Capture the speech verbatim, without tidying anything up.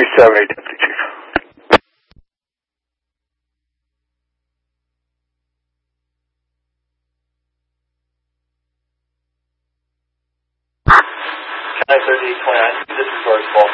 three seven eight, Deputy Chief. nine thirty-eight twenty-nine, this is George Paul.